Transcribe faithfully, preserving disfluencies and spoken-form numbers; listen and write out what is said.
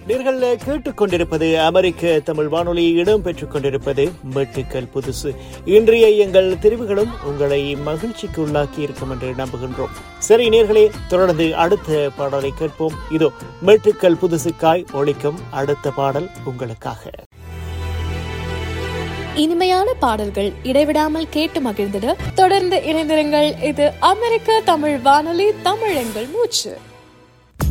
நீங்கள் கேட்டுக்கொண்டிருப்பது அமெரிக்க தமிழ் வானொலி, இடம் பெற்றுக் கொண்டிருப்பது மெட்டுக்கள் புதுசு. இன்றைய எங்கள் தெரிவுகளும் உங்களை மகிழ்ச்சிக்கு உள்ளாக்கி இருக்கும் என்று நம்புகின்றோம். சரி நேர்களே, தொடர்ந்து அடுத்த பாடலை கேட்போம். இதோ மெட்டுக்கள் புதுசுக்காய் ஒலிக்கும் அடுத்த பாடல் உங்களுக்காக. இனிமையான பாடல்கள் இடைவிடாமல் கேட்டு மகிழ்ந்திட தொடர்ந்து இணைந்திருங்கள். இது அமெரிக்க தமிழ் வானொலி, தமிழ் எங்கள் மூச்சு.